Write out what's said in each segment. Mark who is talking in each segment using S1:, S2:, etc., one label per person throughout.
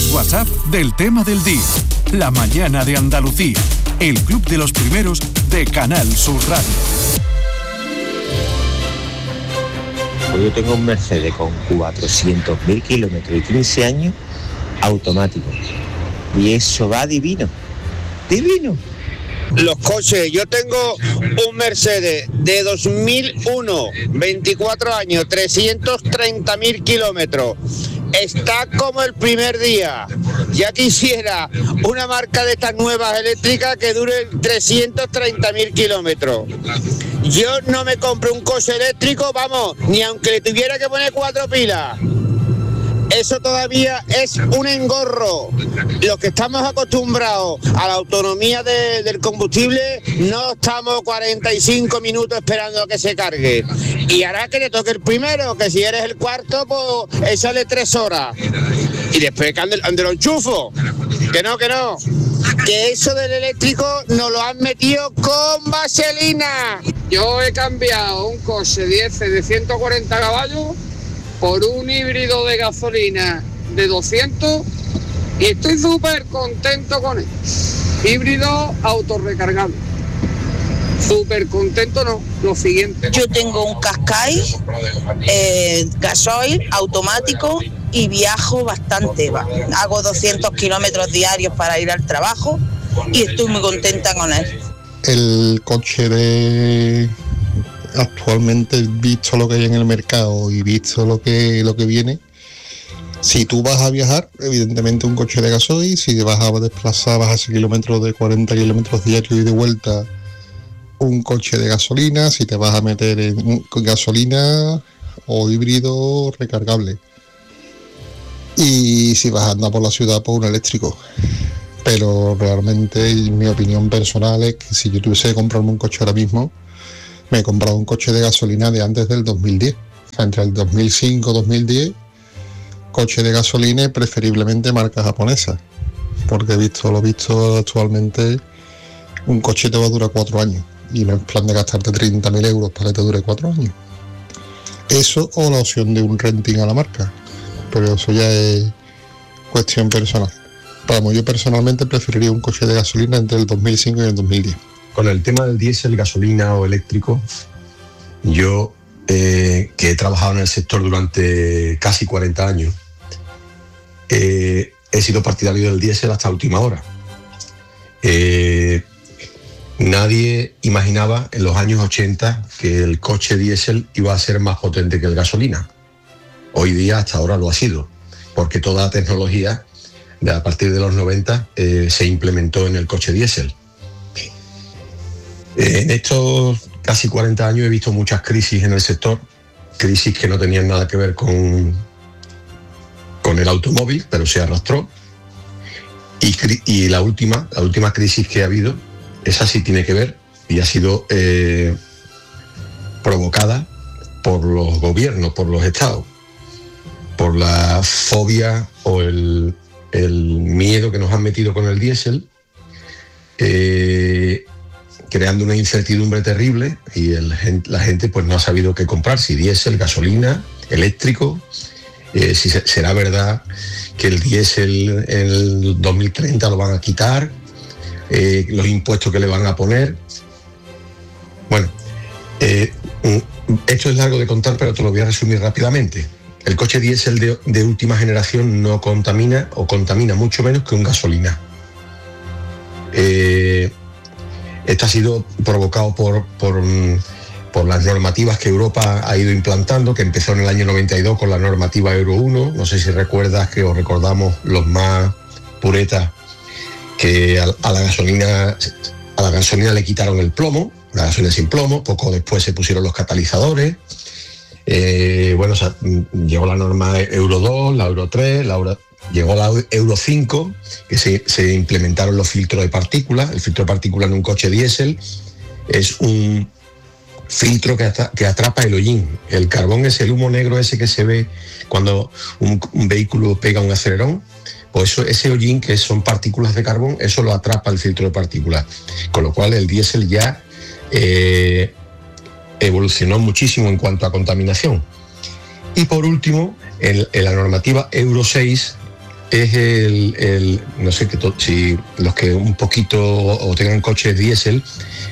S1: Los WhatsApp del tema del día. La mañana de Andalucía. El club de los primeros de Canal Sur Radio.
S2: Pues yo tengo un Mercedes con 400.000 kilómetros y 15 años automático. Y eso va divino. Divino.
S3: Los coches, yo tengo un Mercedes de 2001, 24 años, 330.000 kilómetros. Está como el primer día. Ya quisiera una marca de estas nuevas eléctricas que dure 330.000 kilómetros. Yo no me compro un coche eléctrico, vamos, ni aunque le tuviera que poner 4 pilas. Eso todavía es un engorro. Los que estamos acostumbrados a la autonomía del combustible, no estamos 45 minutos esperando a que se cargue. Y hará que le toque el primero, que si eres el cuarto, pues échale 3 horas. Y después que ande lo enchufo. Que no. Que eso del eléctrico nos lo han metido con vaselina.
S4: Yo he cambiado un coche diésel de 140 caballos por un híbrido de gasolina de 200 y estoy súper contento con él. Híbrido autorrecargable. Súper contento, no, lo siguiente.
S5: Yo tengo un Qashqai, gasoil, automático y viajo bastante. Hago 200 kilómetros diarios para ir al trabajo y estoy muy contenta con él.
S6: El coche actualmente, visto lo que hay en el mercado y visto lo que viene, si tú vas a viajar, evidentemente un coche de gasoil. Si vas a desplazar, vas a hacer kilómetros de 40 kilómetros diarios y de vuelta, un coche de gasolina. Si te vas a meter en gasolina o híbrido recargable, y si vas a andar por la ciudad, pues un eléctrico. Pero realmente, mi opinión personal es que si yo tuviese que comprarme un coche ahora mismo, me he comprado un coche de gasolina de antes del 2010. O sea, entre el 2005 y 2010, coche de gasolina y preferiblemente marca japonesa. Porque lo visto actualmente, un coche te va a durar 4 años. Y no es plan de gastarte 30.000 euros para que te dure 4 años. Eso o la opción de un renting a la marca. Pero eso ya es cuestión personal. Pero yo personalmente preferiría un coche de gasolina entre el 2005 y el 2010.
S7: Con el tema del diésel, gasolina o eléctrico, yo que he trabajado en el sector durante casi 40 años, he sido partidario del diésel hasta última hora. Nadie imaginaba en los años 80 que el coche diésel iba a ser más potente que el gasolina. Hoy día, hasta ahora, lo ha sido, porque toda la tecnología, a partir de los 90, se implementó en el coche diésel. En estos casi 40 años he visto muchas crisis en el sector, crisis que no tenían nada que ver con el automóvil, pero se arrastró. Y la última crisis que ha habido, esa sí tiene que ver y ha sido provocada por los gobiernos, por los estados, por la fobia o el miedo que nos han metido con el diésel, creando una incertidumbre terrible, y la gente pues no ha sabido qué comprar, si diésel, gasolina, eléctrico, si será verdad que el diésel en el 2030 lo van a quitar, los impuestos que le van a poner. Bueno, esto es largo de contar, pero te lo voy a resumir rápidamente. El coche diésel de última generación no contamina, o contamina mucho menos que un gasolina. Esto ha sido provocado por las normativas que Europa ha ido implantando, que empezó en el año 92 con la normativa Euro 1. No sé si recuerdas, que os recordamos los más puretas, que a la gasolina le quitaron el plomo, la gasolina sin plomo. Poco después se pusieron los catalizadores. Llegó la norma Euro 2, la Euro 3, llegó la Euro 5, que se implementaron los filtros de partículas. El filtro de partículas en un coche diésel es un filtro que atrapa el hollín. El carbón es el humo negro ese que se ve cuando un vehículo pega un acelerón. Pues ese hollín, que son partículas de carbón, eso lo atrapa el filtro de partículas. Con lo cual el diésel ya evolucionó muchísimo en cuanto a contaminación. Y por último, en la normativa Euro 6 es no sé, si los que un poquito o tengan coches diésel,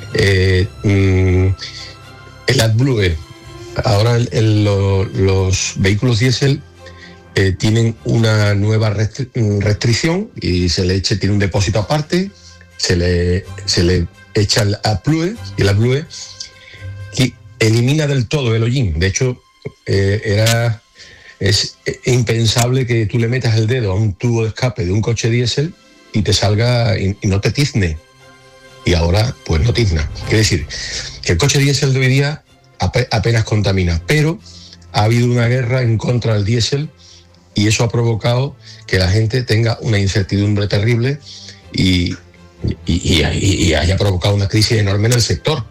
S7: el AdBlue. Ahora los vehículos diésel tienen una nueva restricción y tiene un depósito aparte, se le echa el AdBlue y el AdBlue elimina del todo el hollín. De hecho, es impensable que tú le metas el dedo a un tubo de escape de un coche diésel y te salga y no te tizne. Y ahora, pues no tizna. Quiere decir que el coche diésel de hoy día apenas contamina, pero ha habido una guerra en contra del diésel y eso ha provocado que la gente tenga una incertidumbre terrible y haya provocado una crisis enorme en el sector.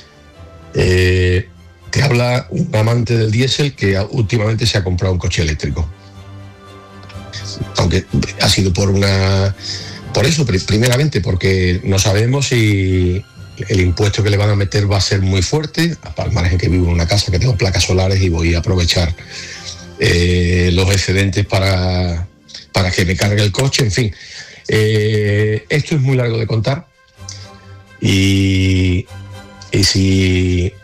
S7: Te habla un amante del diésel que últimamente se ha comprado un coche eléctrico. Aunque ha sido por eso, primeramente, porque no sabemos si el impuesto que le van a meter va a ser muy fuerte, al margen que vivo en una casa que tengo placas solares y voy a aprovechar los excedentes para que me cargue el coche, en fin. Esto es muy largo de contar y si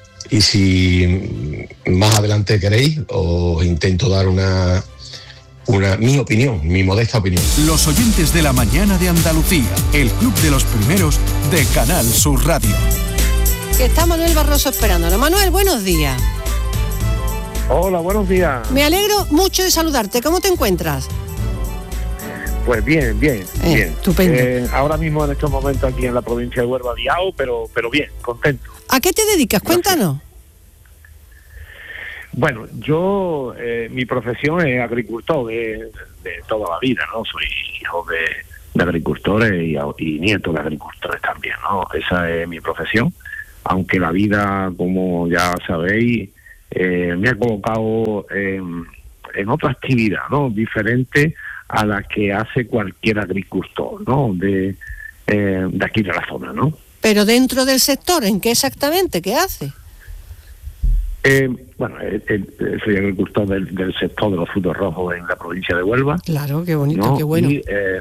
S7: más adelante queréis, os intento dar mi opinión, mi modesta opinión.
S1: Los oyentes de la mañana de Andalucía, el club de los primeros de Canal Sur Radio.
S8: Que está Manuel Barroso esperándolo. Manuel, buenos días.
S9: Hola, buenos días.
S8: Me alegro mucho de saludarte. ¿Cómo te encuentras?
S9: Pues bien.
S8: Estupendo.
S9: Ahora mismo en estos momentos aquí en la provincia de Huelva, liado, pero bien, contento.
S8: ¿A qué te dedicas? Cuéntanos.
S9: Bueno, yo, mi profesión es agricultor de toda la vida, ¿no? Soy hijo de agricultores y nieto de agricultores también, ¿no? Esa es mi profesión, aunque la vida, como ya sabéis, me ha colocado en otra actividad, ¿no? Diferente a la que hace cualquier agricultor, ¿no? De aquí de la zona, ¿no?
S8: Pero dentro del sector, ¿en qué exactamente? ¿Qué hace?
S9: Soy agricultor del sector de los frutos rojos en la provincia de Huelva.
S8: Claro, qué bonito, ¿no? Qué bueno.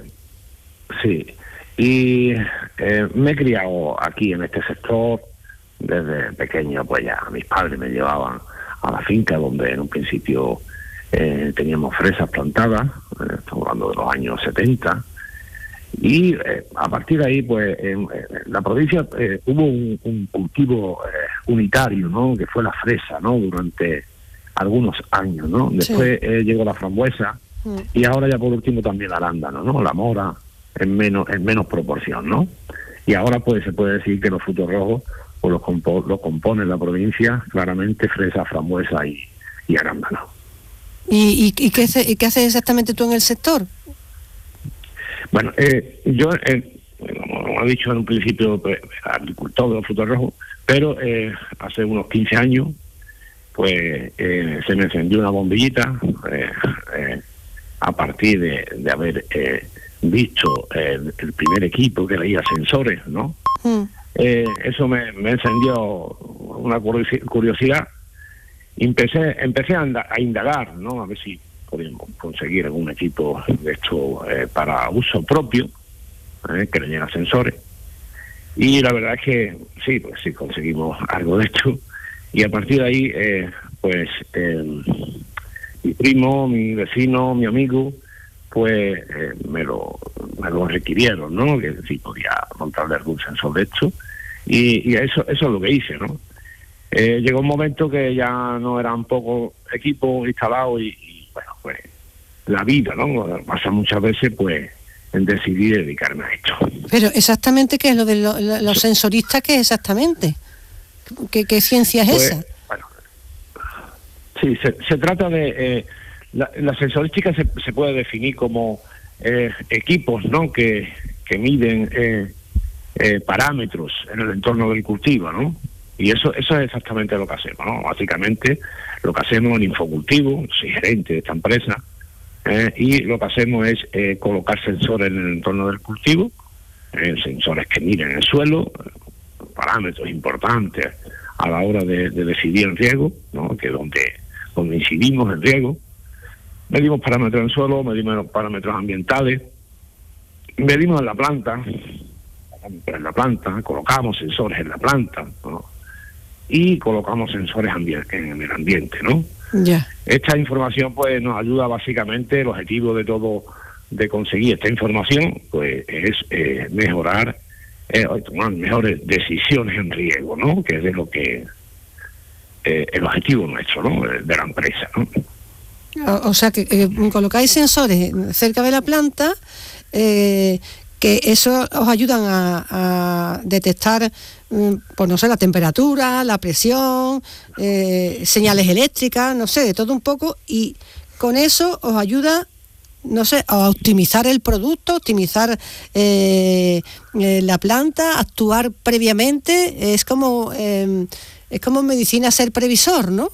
S9: Y me he criado aquí en este sector desde pequeño. Pues ya mis padres me llevaban a la finca donde en un principio teníamos fresas plantadas, estamos hablando de los años 70. Y a partir de ahí, pues, en la provincia hubo un cultivo unitario, ¿no? Que fue la fresa, ¿no? Durante algunos años, ¿no? Después llegó la frambuesa y ahora ya por último también el arándano, ¿no? La mora en menos proporción, ¿no? Y ahora pues se puede decir que los frutos rojos pues lo componen la provincia claramente fresa, frambuesa y arándano.
S8: ¿Y qué haces exactamente tú en el sector?
S9: Bueno, yo, como he dicho en un principio, pues, agricultor de los frutos rojos, pero hace unos 15 años, pues se me encendió una bombillita a partir de haber visto el primer equipo que leía sensores, ¿no? Eso me encendió una curiosidad y empecé a indagar, ¿no? A ver si podemos conseguir algún equipo de esto para uso propio, que le llena sensores. Y la verdad es que sí conseguimos algo de esto. Y a partir de ahí, mi primo, mi vecino, mi amigo, pues me lo requirieron, ¿no? Que sí podía montarle algún sensor de esto. Y eso es lo que hice, ¿no? Llegó un momento que ya no eran pocos equipos instalados y bueno, pues la vida, ¿no? Pasa muchas veces, pues, en decidir dedicarme a esto.
S8: Pero exactamente, ¿qué es lo de los sensoristas? ¿Qué es exactamente? ¿Qué ciencia es esa?
S9: Bueno, sí, se trata de... la sensorística se puede definir como equipos, ¿no? Que miden parámetros en el entorno del cultivo, ¿no? Y eso es exactamente lo que hacemos, ¿no? Básicamente lo que hacemos en Infocultivo, soy gerente de esta empresa, y lo que hacemos es colocar sensores en el entorno del cultivo, sensores que miden el suelo, parámetros importantes a la hora de decidir el riego, ¿no? Que donde incidimos el riego, medimos parámetros en suelo, medimos parámetros ambientales, medimos en la planta, colocamos sensores en la planta, ¿no? Y colocamos sensores en el ambiente, ¿no?
S8: Ya.
S9: Esta información pues nos ayuda básicamente, el objetivo de conseguir esta información pues es mejorar, tomar mejores decisiones en riego, ¿no? Que es de lo que el objetivo nuestro, ¿no? De la empresa, ¿no?
S8: O sea que colocáis sensores cerca de la planta que eso os ayudan a detectar, pues no sé, la temperatura, la presión, señales eléctricas, no sé, de todo un poco, y con eso os ayuda, no sé, a optimizar el producto, optimizar la planta, actuar previamente. Es como medicina ser previsor, ¿no?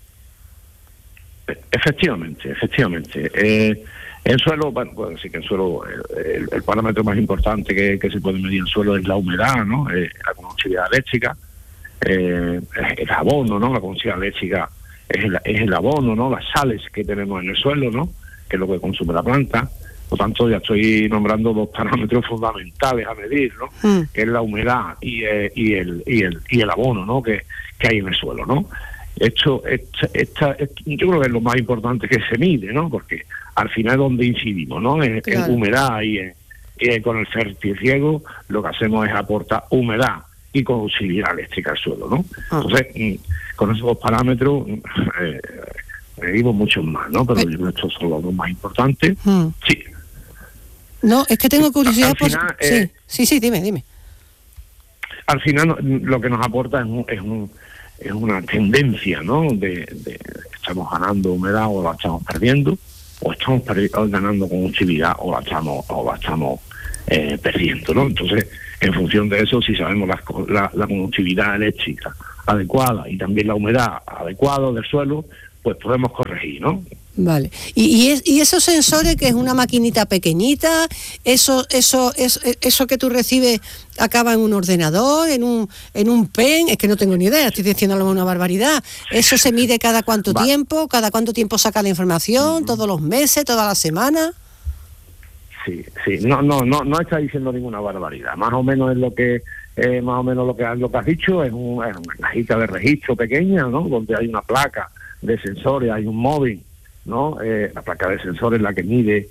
S9: Efectivamente. El suelo, bueno, sí que el suelo, el parámetro más importante que se puede medir en suelo es la humedad, ¿no? La conductividad eléctrica, el abono, ¿no? La conductividad eléctrica es el abono, ¿no? Las sales que tenemos en el suelo, ¿no? Que es lo que consume la planta. Por tanto, ya estoy nombrando dos parámetros fundamentales a medir, ¿no? Que es la humedad y el abono, ¿no? Que hay en el suelo, ¿no? Yo creo que es lo más importante que se mide, ¿no? Porque al final es donde incidimos, ¿no? En humedad y con el fertirriego lo que hacemos es aportar humedad y conductividad eléctrica al suelo, ¿no? Entonces, con esos dos parámetros medimos muchos más, ¿no? Pero estos son los dos más importantes. Sí.
S8: No, es que tengo curiosidad.
S9: Al final,
S8: sí, dime.
S9: Al final lo que nos aporta es una tendencia, ¿no? De estamos ganando humedad o la estamos perdiendo, o estamos ganando conductividad o la estamos perdiendo, ¿no? Entonces, en función de eso, si sabemos la conductividad eléctrica adecuada y también la humedad adecuada del suelo, pues podemos corregir, ¿no?
S8: Vale. Y esos sensores, que es una maquinita pequeñita, eso que tú recibes acaba en un ordenador, en un pen, es que no tengo ni idea, estoy diciendo una barbaridad. ¿Eso se mide cada cuánto tiempo? ¿Cada cuánto tiempo saca la información? ¿Todos los meses? ¿Todas las semanas?
S9: Sí. No está diciendo ninguna barbaridad. Más o menos es lo que has dicho, es una cajita de registro pequeña, ¿no? Donde hay una placa de sensores, hay un móvil, ¿no? La placa de sensores, la que mide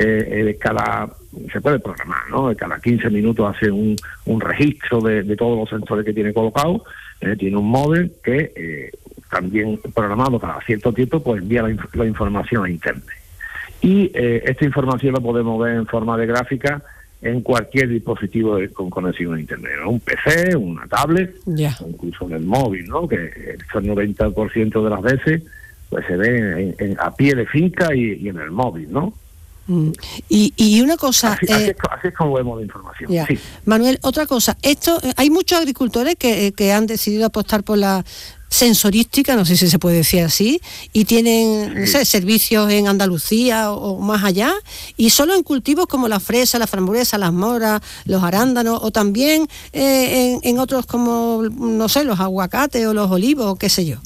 S9: se puede programar, ¿no? Cada 15 minutos hace un registro de todos los sensores que tiene colocados. Tiene un móvil que también programado cada cierto tiempo pues envía la información a internet. Y esta información la podemos ver en forma de gráfica en cualquier dispositivo con conexión a internet, ¿no? Un PC, una tablet, o incluso en el móvil, ¿no? Que el 90% de las veces pues se ve a pie de finca y en el móvil, ¿no?
S8: Y una cosa...
S9: Así es como vemos la información. Sí.
S8: Manuel, otra cosa. Hay muchos agricultores que han decidido apostar por la sensorística, no sé si se puede decir así, y tienen, no sé, servicios en Andalucía o más allá, y solo en cultivos como la fresa, la frambuesa, las moras, los arándanos, o también en otros como, no sé, los aguacates o los olivos, qué sé yo.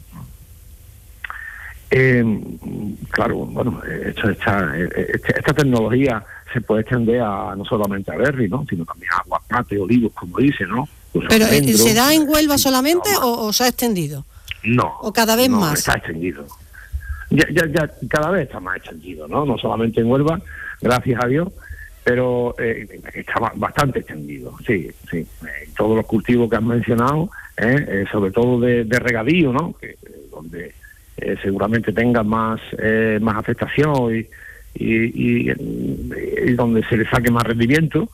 S9: Claro, bueno, esta tecnología se puede extender no solamente a berry, ¿no? Sino también a aguacate, olivos, como dice, ¿no? Pues
S8: ¿pero se da en Huelva solamente o se ha extendido?
S9: No.
S8: ¿O cada vez más?
S9: Está extendido. Ya cada vez está más extendido, ¿no? No solamente en Huelva, gracias a Dios, pero está bastante extendido, sí. Todos los cultivos que han mencionado, sobre todo de regadío, ¿no? Donde seguramente tengan más afectación y donde se le saque más rendimiento.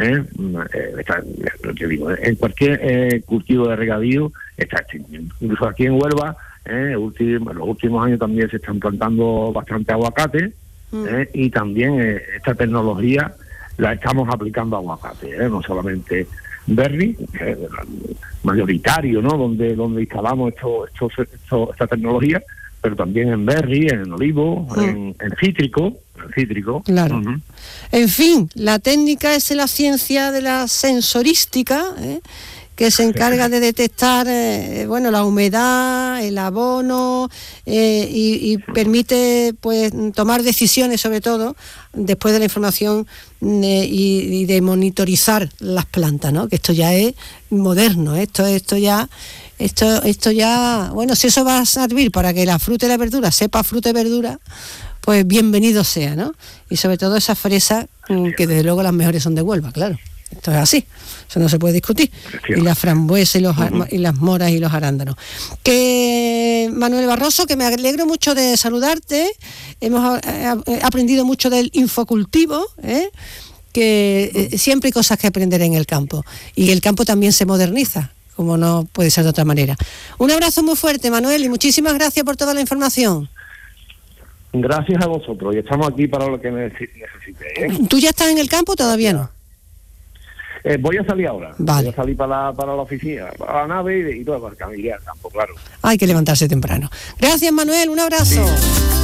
S9: Lo que digo, en cualquier cultivo de regadío está extinguiendo. Incluso aquí en Huelva, en los últimos años también se están plantando bastante aguacate, y también esta tecnología la estamos aplicando a aguacate, no solamente berry, mayoritario, ¿no? Donde instalamos esta tecnología, pero también en berry, en olivo, en cítrico.
S8: Claro. En fin, la técnica es la ciencia de la sensorística, que se encarga de detectar la humedad, el abono, y permite pues tomar decisiones, sobre todo después de la información y de monitorizar las plantas, ¿no? Que esto ya es moderno, esto ya, bueno, si eso va a servir para que la fruta y la verdura sepa fruta y verdura, pues bienvenido sea, ¿no? Y sobre todo esas fresas, que desde luego las mejores son de Huelva, claro. Esto es así, eso no se puede discutir. Y las frambuesas y las moras y los arándanos. Que Manuel Barroso, que me alegro mucho de saludarte, hemos aprendido mucho del infocultivo, que siempre hay cosas que aprender en el campo, y el campo también se moderniza, como no puede ser de otra manera. Un abrazo muy fuerte, Manuel, y muchísimas gracias por toda la información.
S9: Gracias a vosotros, y estamos aquí para lo que necesitéis.
S8: ¿Tú ya estás en el campo o todavía no?
S9: Voy a salir ahora.
S8: Vale.
S9: Voy a salir para la oficina, para la nave y todo, para iré al campo, claro.
S8: Hay que levantarse temprano. Gracias, Manuel, un abrazo.
S9: Sí.